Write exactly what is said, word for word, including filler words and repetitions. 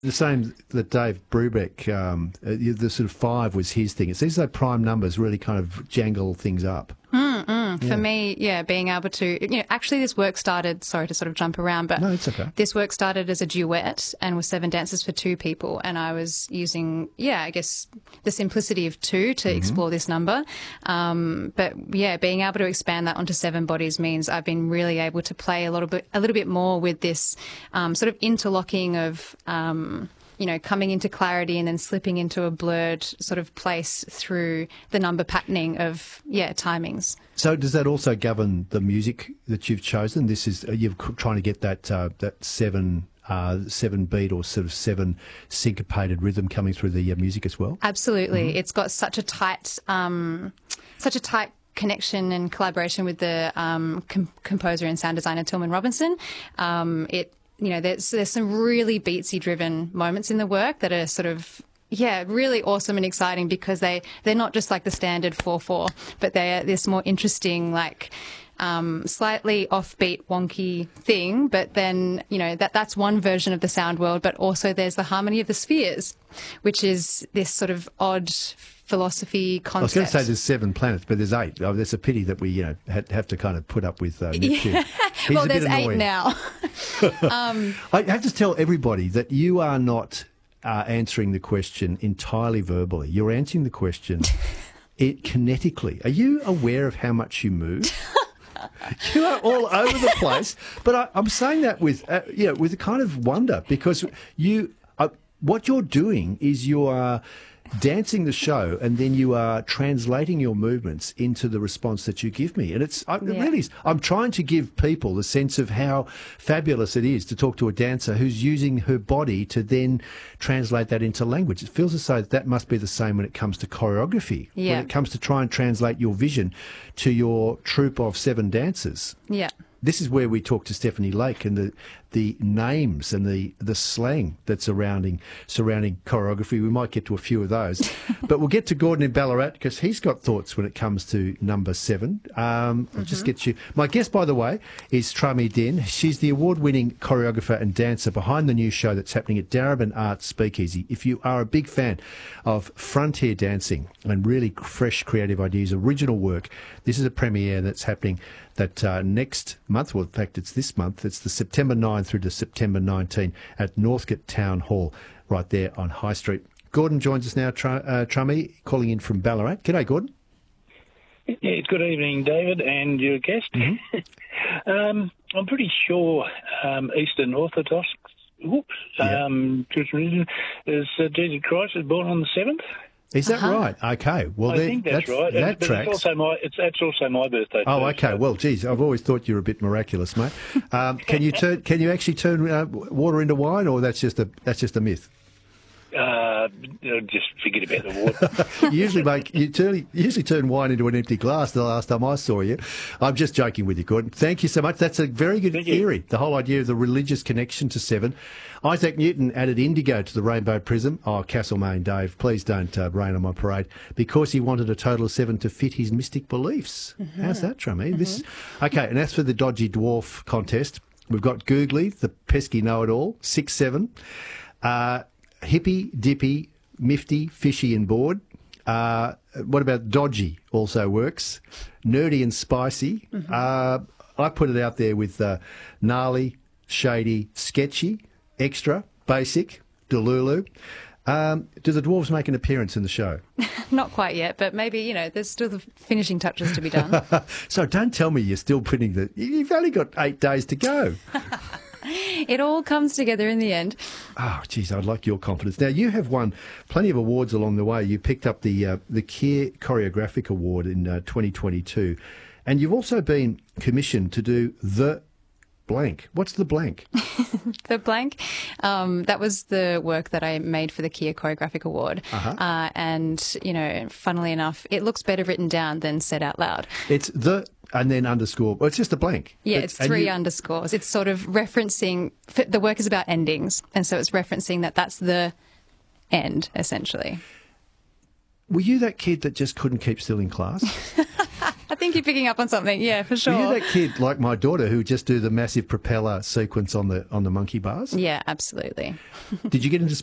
The same that Dave Brubeck, um, uh, the sort of five was his thing. It's these like prime numbers really kind of jangle things up. Mm, mm. Yeah. For me, yeah, being able to, you know, actually this work started, sorry to sort of jump around, but No, it's okay. this work started as a duet and was seven dances for two people. And I was using, yeah, I guess the simplicity of two to mm-hmm. explore this number. Um, but yeah, being able to expand that onto seven bodies means I've been really able to play a little bit, a little bit more with this um, sort of interlocking of, um, you know, coming into clarity and then slipping into a blurred sort of place through the number patterning of, yeah, timings. So does that also govern the music that you've chosen? This is, uh, you're trying to get that uh, that seven uh, seven beat or sort of seven syncopated rhythm coming through the uh, music as well? Absolutely. Mm-hmm. It's got such a tight, um, such a tight connection and collaboration with the um, com- composer and sound designer Tillman Robinson. Um, it You know, there's there's some really beatsy-driven moments in the work that are sort of, yeah, really awesome and exciting because they, they're not just like the standard four four, but they're this more interesting, like, um, slightly offbeat, wonky thing. But then, you know, that that's one version of the sound world, but also there's the harmony of the spheres, which is this sort of odd philosophy concept. I was going to say there's seven planets, but there's eight. Oh, there's a pity that we, you know, had, have to kind of put up with uh, Neptune. Yeah. He's well, a there's bit eight annoying. now. um, I have to tell everybody that you are not uh, answering the question entirely verbally. You're answering the question it kinetically. Are you aware of how much you move? You are all over the place. But I, I'm saying that with, uh, you know, with a kind of wonder because you, uh, what you're doing is you are dancing the show and then you are translating your movements into the response that you give me. And it's, I, it Yeah. really is. I'm trying to give people a sense of how fabulous it is to talk to a dancer who's using her body to then translate that into language. It feels as though that must be the same when it comes to choreography, Yeah. when it comes to try and translate your vision to your troupe of seven dancers. yeah. This is where we talk to Stephanie Lake and the the names and the, the slang that's surrounding surrounding choreography. We might get to a few of those, but we'll get to Gordon in Ballarat because he's got thoughts when it comes to number seven. Um, I'll just get you. My guest, by the way, is Trami Den. She's the award-winning choreographer and dancer behind the new show that's happening at Darebin Arts Speakeasy. If you are a big fan of frontier dancing and really fresh creative ideas, original work, this is a premiere that's happening that uh, next month, well, in fact, it's this month. It's the September ninth through to September nineteenth at Northcote Town Hall, right there on High Street. Gordon joins us now, Tr- uh, Trummy, calling in from Ballarat. G'day, Gordon. Yeah, good evening, David, and your guest. Mm-hmm. um, I'm pretty sure um, Eastern Orthodox whoops, Yeah. um, Christian religion is uh, Jesus Christ is born on the seventh. Is that Uh-huh. right? Okay. Well, I there- think that's, right. That but tracks. It's also my it's that's also my birthday. Oh, too, okay. so- Well, geez, I've always thought you were a bit miraculous, mate. Um, can you turn? Can you actually turn uh, water into wine, or that's just a that's just a myth? Uh, just forget about the water. You usually make you turn you usually turn wine into an empty glass. The last time I saw you, I'm just joking with you, Gordon. Thank you so much. That's a very good Thank you. theory. The whole idea of the religious connection to seven. Isaac Newton added indigo to the rainbow prism. Oh, Castlemaine Dave, please don't uh, rain on my parade, because he wanted a total of seven to fit his mystic beliefs. Mm-hmm. How's that, Trummy? Mm-hmm. This okay. And as for the dodgy dwarf contest, we've got Googly, the pesky know-it-all, six seven. Uh, Hippy, dippy, mifty, fishy and bored. Uh, what about dodgy also works. Nerdy and spicy. Mm-hmm. Uh, I put it out there with uh, gnarly, shady, sketchy, extra, basic, delulu. Um, do the dwarves make an appearance in the show? Not quite yet, but maybe, you know, there's still the finishing touches to be done. So don't tell me you're still putting the... You've only got eight days to go. It all comes together in the end. Oh, geez, I'd like your confidence. Now, you have won plenty of awards along the way. You picked up the uh, the Kier Choreographic Award in uh, twenty twenty-two, and you've also been commissioned to do the blank. What's the blank? The blank, um, that was the work that I made for the Kier Choreographic Award. Uh-huh. Uh, and, you know, funnily enough, it looks better written down than said out loud. It's the... and then underscore. Well, it's just a blank. Yeah, But- it's and three you- underscores. It's sort of referencing, the work is about endings, and so it's referencing that that's the end, essentially. Were you that kid that just couldn't keep still in class? I think you're picking up on something. Yeah, for sure. Were you that kid like my daughter who just do the massive propeller sequence on the on the monkey bars? Yeah, absolutely. Did you get into